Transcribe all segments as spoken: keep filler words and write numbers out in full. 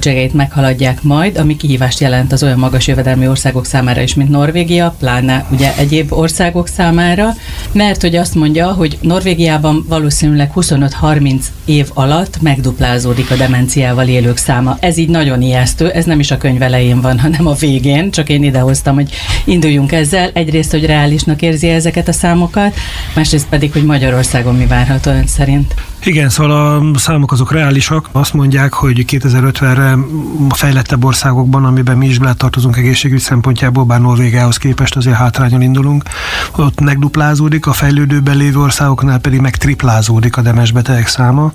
költségeit meghaladják majd, ami kihívást jelent az olyan magas jövedelmi országok számára is, mint Norvégia, pláne ugye egyéb országok számára, mert hogy azt mondja, hogy Norvégiában valószínűleg huszonöt-harminc év alatt megduplázódik a demenciával élők száma. Ez így nagyon ijesztő, ez nem is a könyv elején van, hanem a végén, csak én idehoztam, hogy induljunk ezzel. Egyrészt, hogy reálisnak érzi ezeket a számokat, másrészt pedig, hogy Magyarországon mi várható ön szerint. Igen, szóval a számok azok reálisak. Azt mondják, hogy kétezer-ötvenre a fejlettebb országokban, amiben mi is beletartozunk egészségügy szempontjából, bár Norvégiához képest azért hátrányon indulunk, ott megduplázódik, a fejlődőben lévő országoknál pedig megtriplázódik a demensbetegek száma.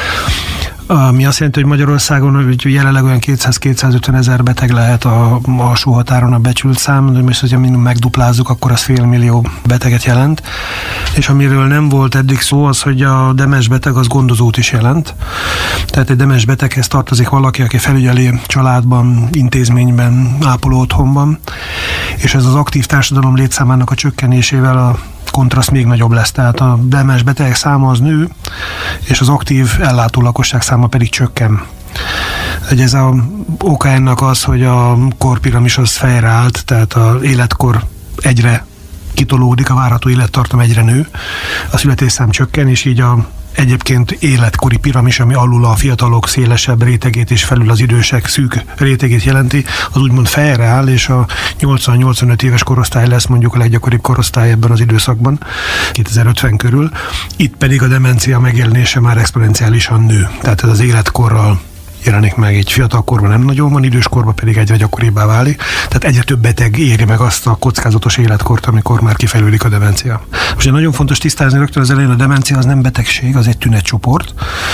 Ami azt jelenti, hogy Magyarországon hogy jelenleg olyan kétszáz-kétszázötven ezer beteg lehet a alsó határon a becsült szám, de most, hogyha mindig megduplázzuk, akkor az félmillió beteget jelent. És amiről nem volt eddig szó, az, hogy a demens beteg az gondozót is jelent. Tehát egy demens beteghez tartozik valaki, aki felügyeli családban, intézményben, ápoló otthonban, és ez az aktív társadalom létszámának a csökkenésével a kontraszt még nagyobb lesz, tehát a demens betegek száma az nő, és az aktív ellátó lakosság száma pedig csökken. Egy ez a oka ennek az, hogy a korpiramis az fejre állt, tehát az életkor egyre kitolódik, a várható élettartam egyre nő, a születésszám csökken, és így a egyébként életkori piramis, ami alul a fiatalok szélesebb rétegét és felül az idősek szűk rétegét jelenti, az úgymond fejre áll, és a nyolcvan-nyolcvanöt éves korosztály lesz mondjuk a leggyakoribb korosztály ebben az időszakban, kétezer-ötven körül. Itt pedig a demencia megjelenése már exponenciálisan nő. Tehát ez az életkorral jelenik meg, egy fiatalkorban nem nagyon van, időskorban pedig egyre gyakoribbá válik. Tehát egyre több beteg éri meg azt a kockázatos életkort, amikor már kifejlődik a demencia. Most nagyon fontos tisztázni rögtön az elején, a demencia az nem betegség, az egy tünetcsoport,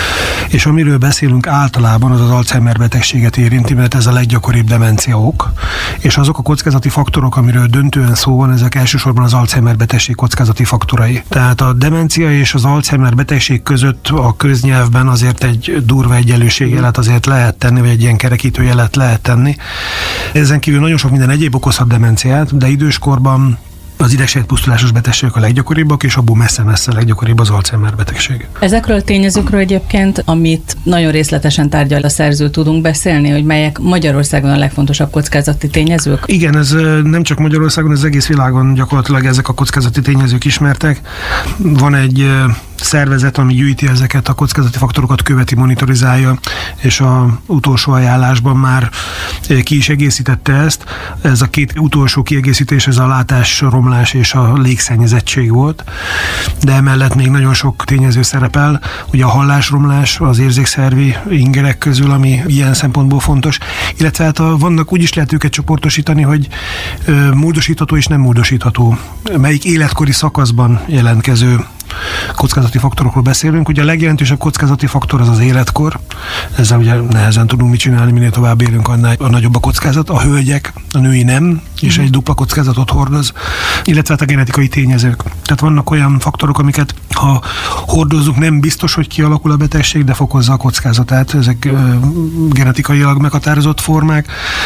és amiről beszélünk általában, az az Alzheimer betegséget érinti, mert ez a leggyakoribb demencia ok, és azok a kockázati faktorok, amiről döntően szó van, ezek elsősorban az Alzheimer betegség kockázati faktorai. Tehát a demencia és az Alzheimer betegség között a köznyelvben azért egy durva egyenlőségjelet azért lehet tenni, vagy egy ilyen kerekítőjelet lehet tenni. Ezen kívül nagyon sok minden egyéb okozhat demenciát, de időskorban az idegsejtpusztulásos betegségek a leggyakoribbak, és abból messze-messze a leggyakoribb az Alzheimer betegség. Ezekről a tényezőkről egyébként, amit nagyon részletesen tárgyal a szerző, tudunk beszélni, hogy melyek Magyarországon a legfontosabb kockázati tényezők? Igen, ez nem csak Magyarországon, az egész világon gyakorlatilag ezek a kockázati tényezők ismertek. Van egy szervezet, ami gyűjti ezeket a kockázati faktorokat, követi, monitorizálja, és a utolsó ajánlásban már ki is egészítette ezt. Ez a két utolsó kiegészítés, ez a látásromlás és a légszennyezettség volt, de emellett még nagyon sok tényező szerepel. Ugye a hallásromlás az érzékszervi ingerek közül, ami ilyen szempontból fontos, illetve hát a, vannak, úgy is lehet őket csoportosítani, hogy ö, módosítható és nem módosítható. Melyik életkori szakaszban jelentkező kockázati faktorokról beszélünk. Ugye a legjelentősebb kockázati faktor az az életkor. Ezzel ugye nehezen tudunk mit csinálni, minél tovább élünk, annál a nagyobb a kockázat. A hölgyek, a női nem, és egy dupla kockázatot hordoz, illetve a genetikai tényezők. Tehát vannak olyan faktorok, amiket ha hordozzuk, nem biztos, hogy kialakul a betegség, de fokozza a kockázatát. Ezek ö, genetikailag meghatározott formák,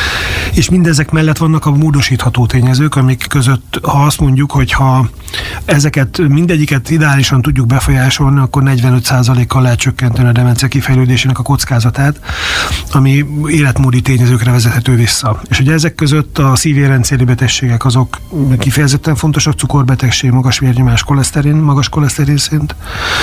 és mindezek mellett vannak a módosítható tényezők, amik között, ha azt mondjuk, hogy ha ezeket mindegyiket ideálisan tudjuk befolyásolni, akkor negyvenöt százalékkal lehet csökkenteni a demencia kifejlődésének a kockázatát, ami életmódi tényezőkre vezethető vissza. És ugye ezek között a szívérendszeri betegségek azok kifejezetten fontosak, cukorbetegség, magas vérnyomás, koleszterin, magas koleszterin szint.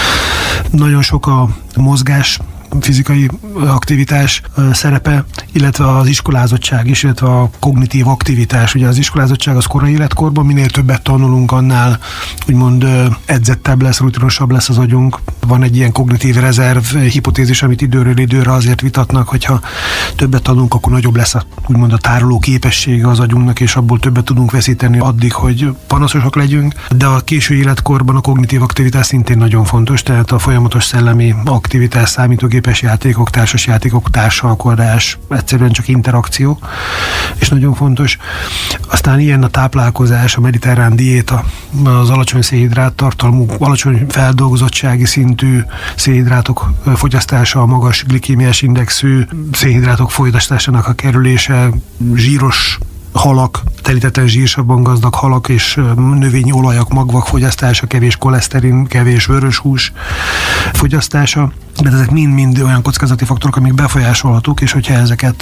Nagyon sok a mozgás, fizikai aktivitás szerepe, illetve az iskolázottság is, illetve a kognitív aktivitás. Ugye az iskolázottság az korai életkorban, minél többet tanulunk, annál úgymond edzettebb lesz, rutinosabb lesz az agyunk. Van egy ilyen kognitív rezerv hipotézis, amit időről időre azért vitatnak, hogyha többet tanulunk, akkor nagyobb lesz a, úgymond a tároló képessége az agyunknak, és abból többet tudunk veszíteni addig, hogy panaszosak legyünk. De a késő életkorban a kognitív aktivitás szintén nagyon fontos, tehát a folyamatos szellemi aktivitás, számítógépes játékok, társas játékok, társalkodás, egyszerűen csak interakció, és nagyon fontos. Aztán ilyen a táplálkozás, a mediterrán diéta, az alacsony szénhidrát tartalmú, alacsony feldolgozottsági szintű szénhidrátok fogyasztása, a magas glikémiás indexű szénhidrátok fogyasztásának a kerülése, zsíros halak, telítetlen zsírsavban gazdag halak és növényi olajak, magvak fogyasztása, kevés koleszterin, kevés vörös hús fogyasztása. De ezek mind-mind olyan kockázati faktorok, amik befolyásolhatók, és hogyha ezeket